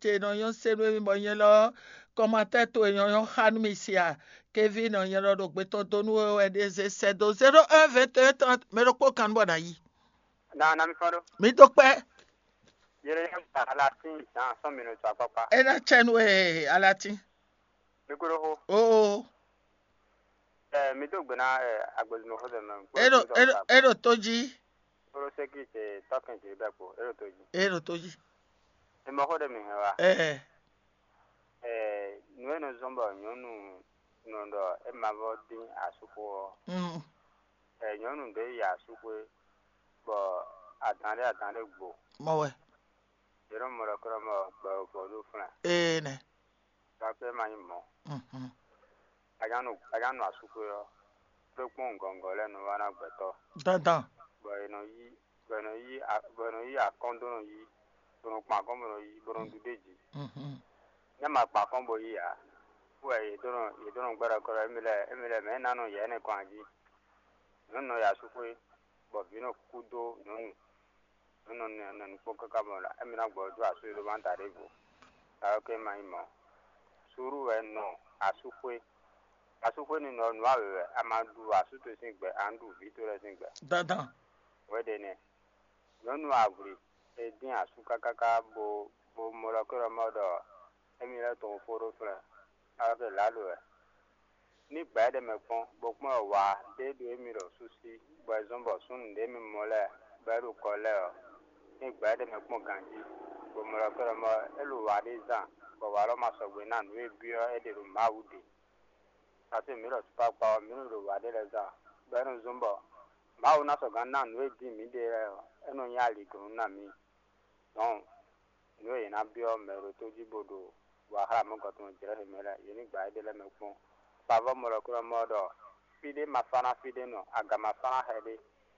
te no yon se no mi mo yen lo commentaire to yon han mi sia Kevin no yen lo gbe to to nu e de se do 01 21 30 me ro ko kan bo na yi na mi faro mi to pe yere ya ala tin na 100 minutes papa e na chenu e alati mi kuro ho o mi to gbe na agbezino ho de na ero toji kuro security talking to be ko ero toji e mo ho de mi hewa no no zomba nyonu no ndo e ma bo din asuko nyonu de ya asuko bo atande gbo mo we yero mo ra kro mo bo do fran ne ka pe ma mo ajanu asuko yo pe pon gongo le no wana gbeto dandan bo no yi akondo no yi bo pa ko mo yi bo ndo deji na ma pa ko bo yi ya we you don't gbara ko emile me na no ye ne kwanji no ya asuko bo bino kudo no npoka kamola emina gbo ju asu lo ban tare go ta ke mai mo suru we no asuko ni no no awe amadu asu to singbe andu vitore singbe dandan we de ne no aguri e din asu kakaka bo mo lo ko mo do emile to foro fra ave lalo ni gba de me pon bo mo wa de do emiro susi bo zombo sun de mi mole baru ko le ni gba de me pon ganji bo mo ko mo elu wa de za bo wa lo ma so gbe na nu e bio e de ru ma wude ati mi ro pa pa mi ro wa de le za baru zombo ma u na so gan na nu e di mi de eno ya li gun na mi don nu e na bio me ro to jibodo wa ha mo ko to jere he mele yeni gba de le me pon pa va mo ko mo do fide mafana fide no aga mafana hede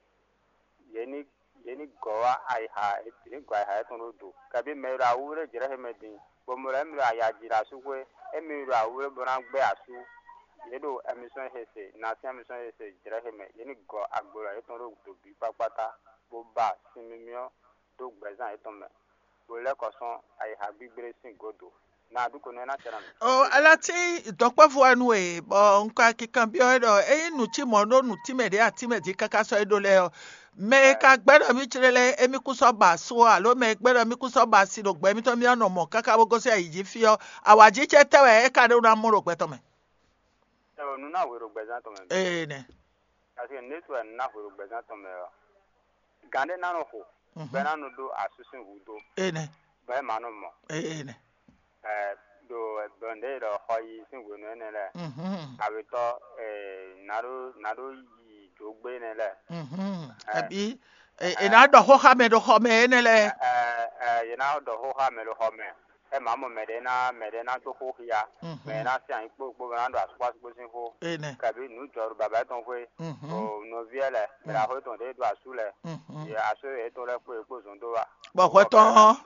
yeni goa ai ha ni gwa ha to no do kabi me ra wure jere he medin bo mo ra mi ra ya jira su we e mi ra wure bo na gbe asu yedo emission hese na si emission hese jere he me yeni go agbora e to ro do bi papata bo ba simimio do gbezan e to me bo le ko son ai ha gbigbere sin godo na du ko na tera me alati dokpa fu anu e bo nka kikan bi o do e nu ti mo no nu ti me de ati me di kaka so edo le o me ka gbero mi chirele emi ku so ba so alo me gbero mi ku so ba si do gbe mi to mi ano mo kaka bo go se yi fi o awaji che tewe e ka de na mo ro gbe to me nu na we ro gbezan to me ne asi network na we ro gbezan to me gande na no ho be na no do asusun wudo ne be ma no mo ne do bende do hoyi sin we no ne le awito naro yi jogbe ne le abi na do ho ha me do ho me ne le ye na do ho ha me do ho me e ma mo me de na do ho ya me na si an po na do aspa sin ho kabi nu jor baba ton fwe o no viele me la ho ton de do asule ye aso e to le po zon do wa bo ko ton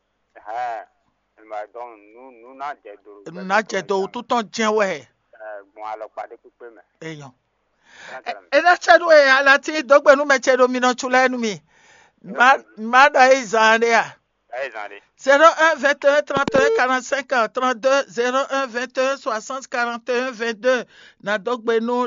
ma don nu na je do tu ton jen we gbon alo pade pipe me eyan na chedo e alati dogbe nu me chedo mi no chule nu mi ma da izande ya 01 21 31 45 32 01 21 60 41 22 na dogbe nu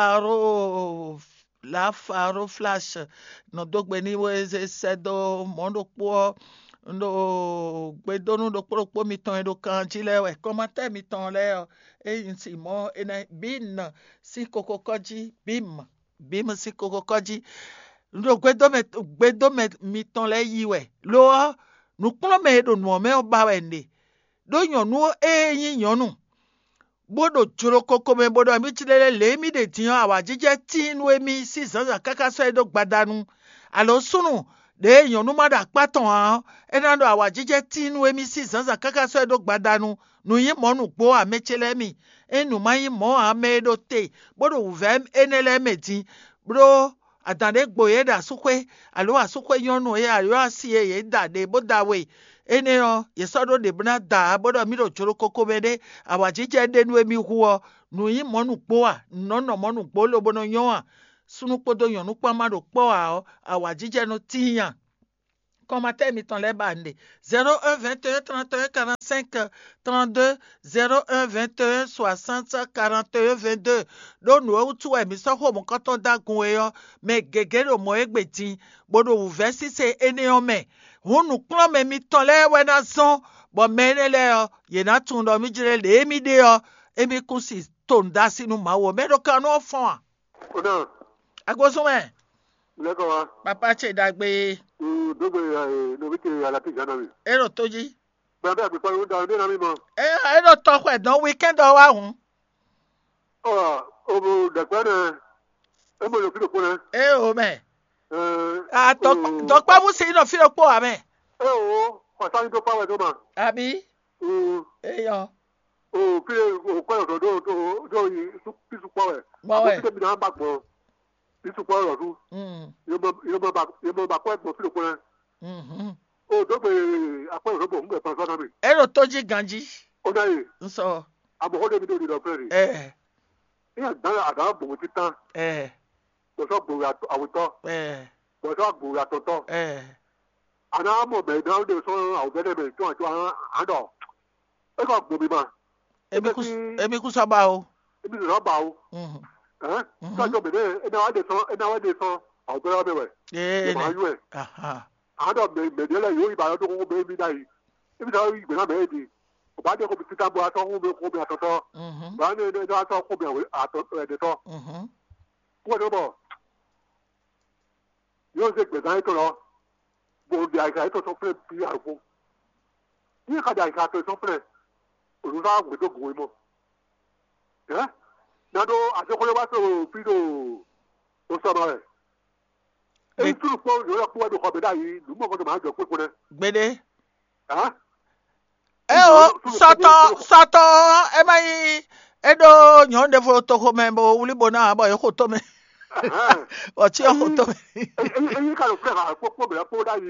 la faro flash no dogbe ni we se do mondo po no gbedonu do po mi ton do kan jile we commentaire mi ton le e si mo ene bin si koko koji bim si koko koji ndo gbedo mi ton le yi we lo nu kplo me do no me ba we nde do yan nu yin yanu bodo joro koko me bodo mi chilele le mi de tiyan awa jije tin we mi si zanza kaka so edo gbadanu alo sunu de yan nu ma da patan han enando awa jije tin we mi si zanza kaka so edo gbadanu nu yin mo nu gbo amechele mi enu ma yin mo amedo te bodo uvem enele metin bro atande gbo ye da sukwe alo asukwe yonu ye ayo asi ye da de boda we ene o yesodo de bna da bodo mi do joro koko bede awajije de nu emi huo nu yin mo nu gbo a no mo nu gbo lo bono yan a sunu podo yan nu pa ma do po a awajije no tiyan Commentaire mi-temps les bandes. 01 21 31 45 32 01 21 60 41 22. Donc nous tu es mi so ho mon kanton dagun yo mais gegero mo egbeti bodo ouvert si c'est eneon me. Hunu klo me mi-temps le wena son bo menele ye na tundo mi jire le mi de yo emi kusi tonda sinu mawo me do kan no fon. Oda. Agbosume. Leko. Papa che dagbe. Dogbe no bi ke ala ti jana mi. Ero toji. Baba agbe pa da de na mi mo. Ero to kwe don weekend o wa hun. Obo da pa na. E mo lo fi ko na. O me. Dokpa mu se no fi po ame. O sa ni to pa we to ma. Abi? Yo. O fi o ko do yi su pa we. Mo we. Ti mi na ba gbo. Ti pa ro du. Yo mo ba ko e mo fi ko na. O dogbe apa ro bo ngbe pa so na mi. Ero toji ganji. Oda yi. Nso. Abo ho de mi do di do fere. Iya ada bo ti tan. Bo so bo awuto. Bo so bo atoto. Ana mo be da de so awude be to ando. E ko bo bi ma. Emi ku so ba o. Ebi so ba o. So jo be de e na wa de so awude be we. Ma yu e. Ando me de la yo iba to ko be mi dai. Ebi so yi gbe na be di. O ba de ko bi ta bo ato ko be atoto. Ba ne de ato ko be atoto de to. Wo do bo. Yo se gbe dai to lo. Bo di ai ka to so fe bi arufo. Ni ka dai ka to so fe. O ra gbe to go mo. Na do ajo ko le wa so fi do o so ma e. E tu po yo la po do ko be dai lu mo ko do ma jo pe ko ne. Gbede. Soto emai edo nyonde fo to ho membo uli bona ba yo to me. O ti o to me. E ka lo fe ha po be po dai.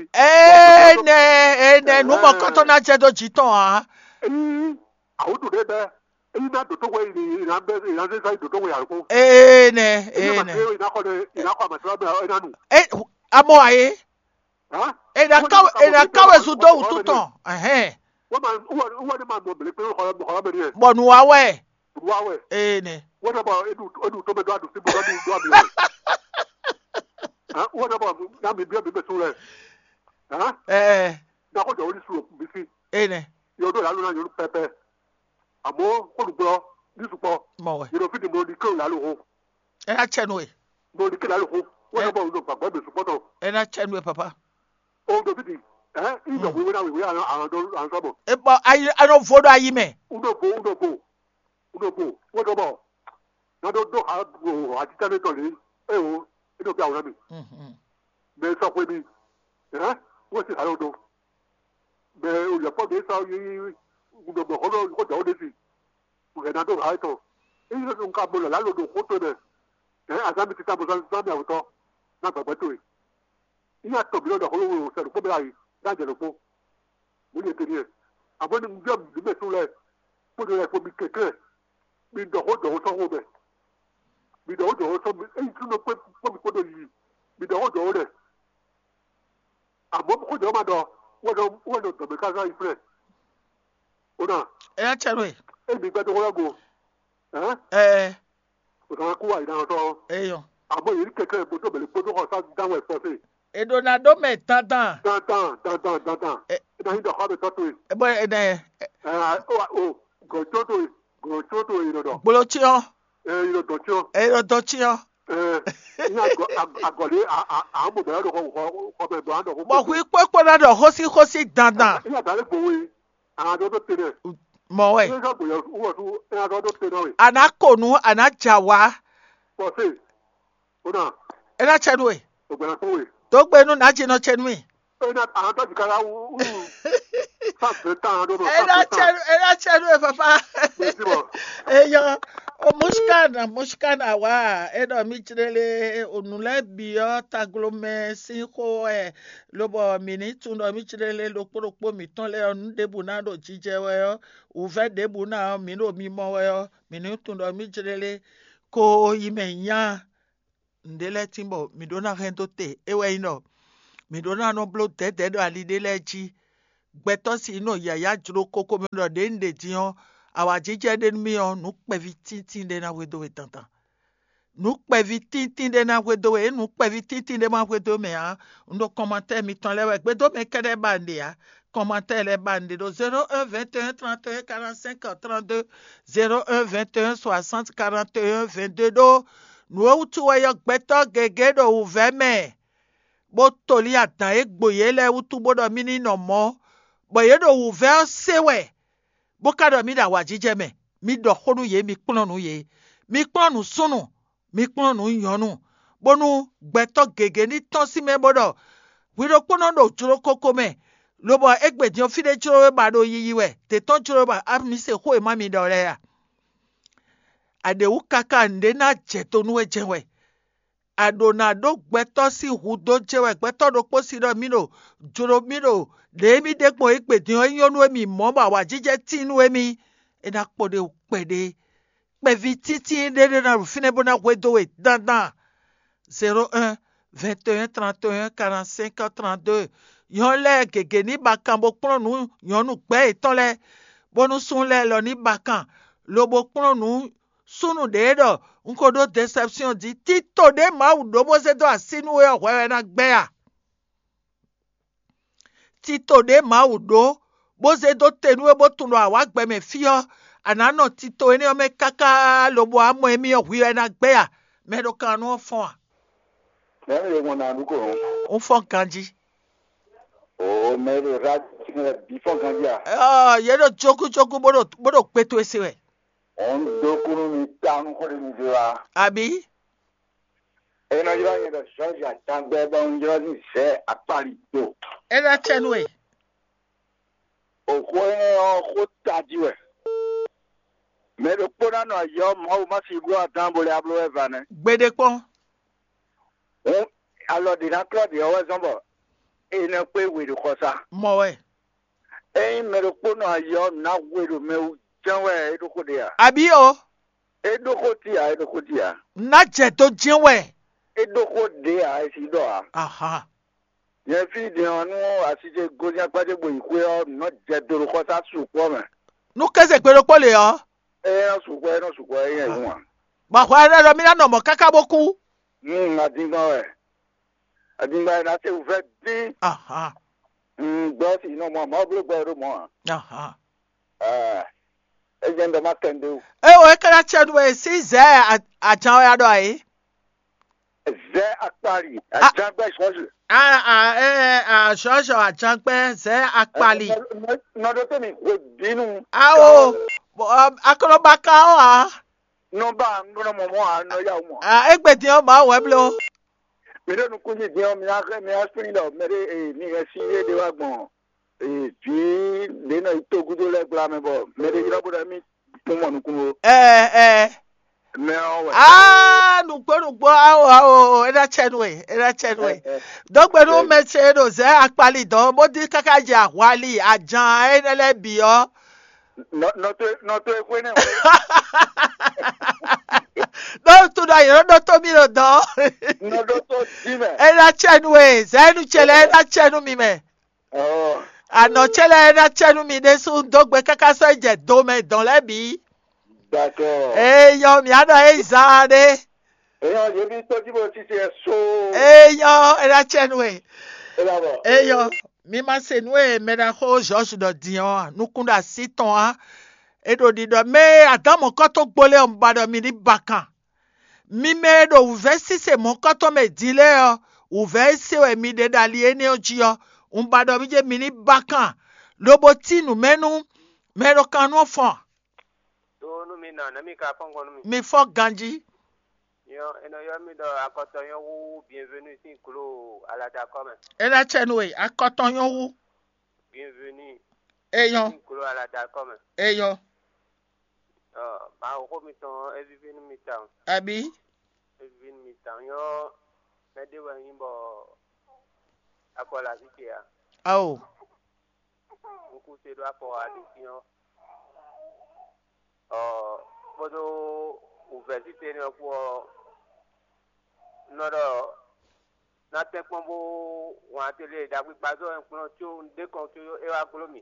Ne nu mo ko to na je do jiton ha. Awu to de be. E na do to we ni na be na se sai do to we arko. Ne. Ina ko ma so be ina nu. Amo aye. Na kawe su do ututon. Wọ́n máa mọ̀ bẹ̀rẹ̀ pé ọ̀rọ̀ bẹ̀rẹ̀ yẹn. Bọ̀nù wa wẹ̀. Wá wẹ̀. Ni. Wọ́n náà bọ̀ edu tó bẹ̀ dọ́ àdùn sí mi lọ́dún ìdú àmì rẹ̀. Wọ́n náà bọ̀ dáàmì bí ẹ̀mí bẹ̀sùn rẹ̀. Nàkọ́jọ́ orí sùn òkú mi sí. Ni. Yọ̀dọ̀ ìyá lónà yọ̀rù pẹpẹ. Àmọ́ olùgbọ́ nísùpọ̀. Mọ̀ wẹ̀. Yọ̀dọ̀ fìdí mo ní kéwòn lálẹ́ òhun. Ẹ na chẹnu ẹ. Mo ní kéwòn lálẹ́ òhun. Wọ́n náà bọ̀ ọ̀dọ̀ gbàgbọ́ mi sùpọ̀tọ̀. Ẹ na chẹnu ẹ papa. Ọ̀dọ̀ fìdí. Ìjọ wíwé náà wíwé àwọn sọ́bọ̀. I don't vote ayi me. Udobo. Wọ́n dọ́bọ̀. Nádọ́dọ́ àgbo àti tẹ́lẹ̀tọ̀ lé. Ẹ̀wọ̀ inú bí àwọn mi. Bẹ́ẹ̀ sọ pé mi. Wọ́n sì sáré odò. Bẹ́ẹ̀ olùyẹ̀pọ̀ mi sọ yí udobo ọjọ́ ó lé sí. Nádọ́ àìtọ̀. Èyí ló ń ká bọ̀lọ̀ lálòdò kó tó bẹ̀. Àzámi ti sábọ̀ sábẹ̀ àwùtọ́. Náà gbàgbẹ́ tó yìí. Ìyá tọ̀bí lọ́dọ̀ olówó sẹ̀rù kó bẹ́ẹ̀ dájẹ́ lọ́pọ̀ mo yẹ tẹ̀lé ẹ̀ àbọ̀ ní bí ọ̀bùn níbẹ̀ tún lẹ̀ kódò rẹ̀ fún mi kékeré mi dọ̀wọ́ sọ́wọ́ bẹ̀ mi dọ̀wọ́ sọ́wọ́ èyí tún lọ pé fún mi kódò yìí mi dọ̀wọ́ rẹ̀ àmọ́ kódò ọmọ dọ̀ wọ́n dọ̀ tọ̀bí ká sáyé fúnẹ̀ ó náà. Ẹ yà chẹ́nu ẹ̀. Èmi gbẹ́dọ̀ wọ́n go òtàn kú wà ìdáhùn sọ. Àmọ́ èyí kékeré bótó bẹ̀rẹ̀ bótó kọ̀ sá dáhùn ẹ̀ sọ́sẹ̀. Edonado me tantan. Tantan. Ina hinda kwa be totu. Ebo ene. Go toto irodo. Bolotio. Irodo. Ina agole amu be do ko be do ando ko. Bo ku ipepo na do hosi dandan. Ina dale bowe. Ana do tere. Mo we. Ina go yo wo tu ina do tere we. Anakonu anajawa. Bo se. Ona. Ina chenu we. Ogbena ko we. Tó gbénu náà jìnnà chẹnu mi. Ẹ na tó jìkàrà wú. Sáàpù tán àdó náà. Ẹ na chẹnu ẹ papa. Eyan mushkan awa edo mi chirele onule biyo taglome sinko lobo mini tundo mi chirele lokpokpo mi ton le onu debu na do jije we uve debu na mi no mi mo we mini tundo mi chirele ko yimenya ndele timbo mi dona rento te ewe ino mi do na no blo tete do alide lechi gbeto si no yaya juro koko mi do de nde ti on awa jije de mi on nu pevi tintin de na wedo wetanta nu pevi tintin de na wedo we nu pevi tintin de ma wedo me ha ndo commentaire mi ton lewe gbedo me kede bande ya commentaire les bandes de 01 21 31 45 32 01 21 60 41 22 do nu utu wa yo gbeto gege do uveme bo toli atan egboye le utu bodo mini no mo boye do uve sewe bo kado mi da wajije me mi do khonu ye mi kplonu ye mi kplonu sunu mi kplonu yonu bonu gbeto gege ni ton si me bodo wiro kpono do juro koko me lobo egbedi o fide juro we ba do yiyiwe te ton juro ba ami se ho e mami do re ya ade ukaka nde na jeto nu ejewe adona do gbeto si hu do jewe gbeto do posi do mi no juro mi no de mi de po egbedi o yonu emi mo ba wa jije tinu emi e na pode upede pe vititi de na rufine bona wedo we dandan 01 21 31 45 32 yon le gege ni bakan bo plonu yonu gbe itonle bonu sun le lo ni bakan lo bo plonu sunu de do nko do deception di tito de ma u do bo se do asinu we ohwe na gbe ya tito de ma u do bo se do tenu e bo tunu awa gbe me fio anano tito eni o me kaka lo bo amo emi ohwe na gbe ya me do kanu fon on fon kanji Oh, mais le rat, before Gandia. Yedo joku bodo peto esiwe. On dokunu mi tanu kore mi diwa. Abi? Ena jira yedo shoja tangbe ba unjira ni se apari to. Ena chenwe. Okwo o ko tajiwe. Me do pona no yo ma o ma si gbo atambole ablo evane. Gbedekpon. Alors de la claude yo zombo. Ene pe wedu kosa. Mowe. Me do pona yo na wedu me janwe edoko dia. Abi o. Edoko tia. Na jeto jinwe. Edoko dia esido a. Aha. Ye fi de onu asije gonya pade bo ikwe o no jeto kosa supo me. Nu kese gbedekpo le o. No supo yen won. Ba kwa re mi na no mo kaka boku. Adingba na se ouvert din. Aha. Boss no mo blo gbo mo. Aha. Ejendo makende. O e kara chenwe si ze ajan ya do yi. Ze akpari, ajangbe soju. Sojo ajangbe ze akpali. No do te mi ko binu. O akolo baka o a. No ba ngono mo no ya mo. Egbedi o ma we blo. Mere nu kunji di o mi aspirin lo mere ni si de wa gbon. Puis de no itogudo le gba me bo. Mere ira boda mi mo nu kuno. Me o. Nugbo awo era chenwe. Dogbe no me che do ze akpali do mo di kaka je ahwali ajan enele bi o. No to ekwene. No to da yo no to mi no do. No do to dime. Era chenwe, zenu chele era chenu mi me. Oh. Ano chele era chenu mi de su dogbe kaka so je do me don le bi. D'accord. Yo mi ada izade. Je bi to jibo ti se so. Yo era chenwe. Yo mi ma se nwe me da ho George do dion nukunda siton a. Edo di do me adamo koto gbole o mbado mi ni bakan. Mi me do uve si se mon koto me dile o. Uve se we mi de dali ene oji o. Mbado mi je mi ni bakan. Lobo tinu menu. Mero kanu fon. Do nu mi na mi ka pongo nu mi. Mi fo ganji. Yo mi do akoto yon wu bienvenue ici klo à la Dakome. Ela chenwe akoton yon wu. Bienvenue. Eyon. Klo à la Dakome. Eyon. Ma ko mi ton evivin mi tan. Abi. Evivin mi tan yo me de wa yimbo akola zikia. Oh. Nku se do akola zikia. Bodo université no ko nodo na te pombo wa tele da wi bazo en kuno tu de kon tu e wa kolomi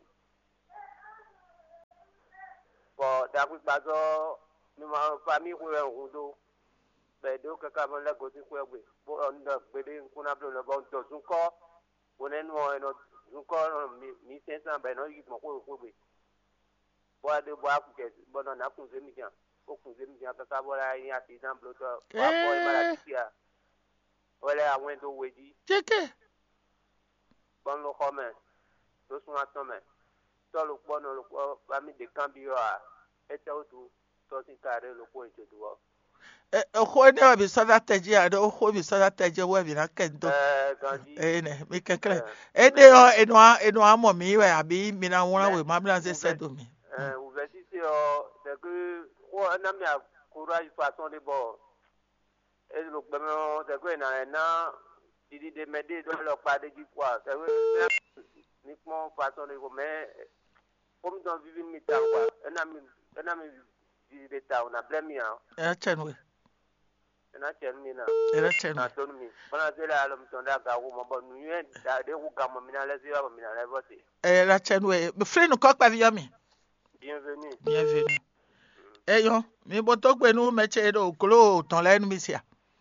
bo da wi bazo ni ma famille ko en udo be do ka mo la go ti ko gbe bo on da be de kuna blo bo to sun ko wonen mo eno sun ko mi sensa be no yi mo ko gbe bo ade bo akuke bo no na kun se mi jan o kun se mi jan ka bo la yin ati dan blo to wa ko e mara tia wala àwọn tó weji Cheke. bon lo come to sun atome to lo po no lo po ba mi de cambio a ete o tu to sin kare lo po ejo duo Oho ne wa bi sada teje ado oho bi sada teje wa bi na kendo. ganji Ne mi kekle. Ede yo eno amo mi we abi mi na wona we ma bla se sedo mi. université o c'est que o na mi courage façon de bon et le gouvernement c'est que na didi de m'aider dans le pas de quoi c'est que uniquement façon de mais comme dans vivre mi ta quoi un ami de ta on a blâmé hein Chenwe. na chen na Era chenwe. na ton mi bana de la lo mton da ga wo mo bon nu yen da de ku ga mo mi na le si ba mi na le voter Era chenwe. Me frère no kokpa vi mi. bienvenue Bienvenue. Eyo, mi boto gbe nu meche do kolo ton la nu mi sia.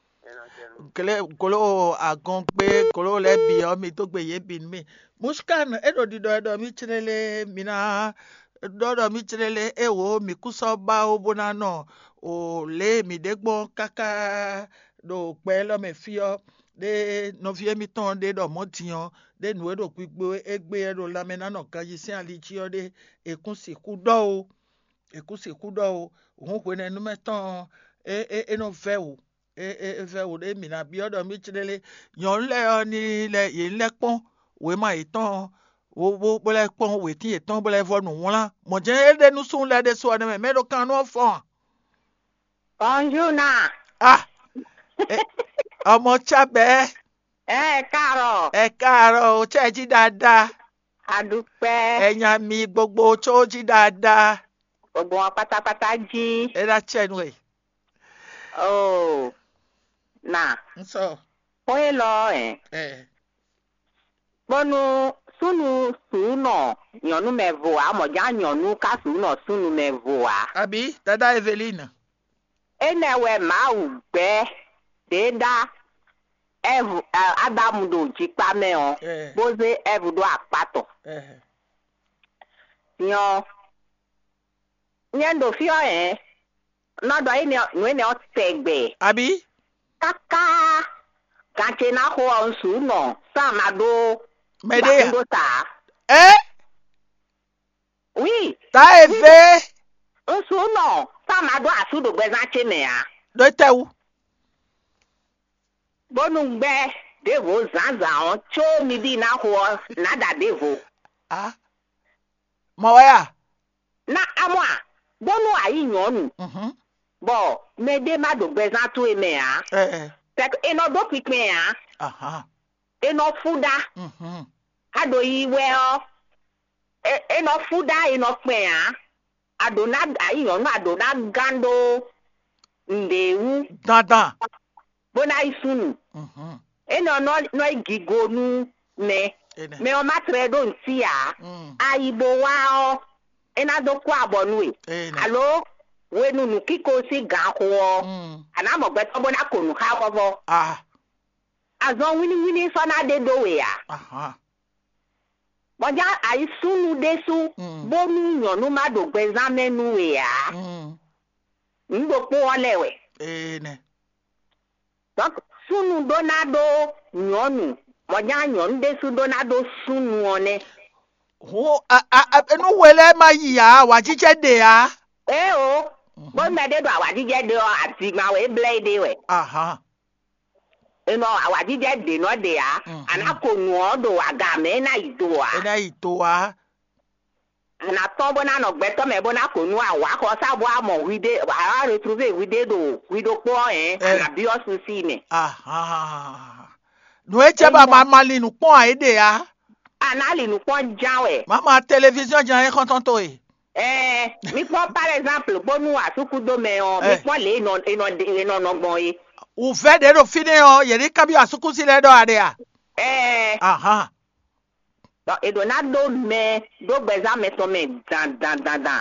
Kolo agon pe kolo le bi o mi to gbe ye bi mi. Muskan edo di do mi chinele mina do mi chinele ewo mi kuso ba obona no o le mi degbo kaka do pe lo me fio de no vie mi ton de do motian de nu edo gbigbo egbe edo lamena no kan yi sin ali chi o de ekun si ku do o ekun si ku do o ohun pe ne nu metan no ve o ve o de mi na bi odo mi chinele yan le o ni le ye le pon we ma itan wo le pon we ti itan bo le vo nu won mo je de nu sun le de so na me do kan no fo Bonjour na. ah ọmọ chabe Káàárọ̀. ẹ káàárọ̀ o che ji dáadáa A dúpẹ́. ẹ̀yàn mi gbogbo cho ji dáadáa Gbogbo wọn pátápátá jí. ẹ da chenwe Oh. Na. nso Oye lọ Bonu sunu suno nyɔnu mevoa mɔdza nyɔnu ka suno sunu mevoa. abi dada Evelina Enewe mawu gbɛ de da evu Adamu do dzikpa me o. Boze evu do akpatɔ. Nyɔ nye do fio nɔdɔ yi ne ɔtɛgbɛ. abi Kaka kante na xɔ nsu nɔ sama do. Medea ta. Oui. Ta eve Nsu nɔ sama do asu do gbɛza tse mea. do tewu Bonu gbɛ devo zanzan tso mi bi na xɔ nada devo. mɔwaya Na amoa bonu ayi nyɔnu. Bɔn mede ma do gbɛza to ye mea. Enɔ do pikpɛ ya. Enɔ fuda. Ado yi wɛ enɔ fuda enɔ kpɛ ya. Ado na ayi nyɔnu ado na gando ndewu. Dandan. Bona isunu. Enɔ nɔ gigo nu mɛ. Mɛ o ma tere do nti ya. Ayibo wa ena do ko abɔnu ye. Alo wenu nu kiko si gan ko. Ana mo gbɛtɔ bona konu ha kɔfɔ. Azɔn wini sɔna de do we ya. Mɔdza ayi sunu de su. Bonu nyɔnu ma do gbɛzã mɛnu we ya. Ŋdo kpo wɔlɛ wɛ. Donc sunu do na do nyɔnu. Mɔdza nyɔnu de su do na do sunu wɔnɛ. Enu wele ma yi ya wa jije de ya. O. Bon mɛ de do awa jije de atigba we blɛ de wɛ. Eno awa jije de no de ya. Ana ko nuo do aga me na idoa. Ena itoa. Ana to bona no gbeto me bona ko nu awa ko sa bo amo wide a retrouver wide do wido po ana biosu si me. No eche ba mama linu pon aide ya. Ana linu pon jawe. Mama télévision jan e kontonto e. Mi pon par exemple bonu asuku do me on mi pon le no no gbon e. o ve de do fine o ye ri kabi asukusi le do ade a donc e do na do me do beza me to me dan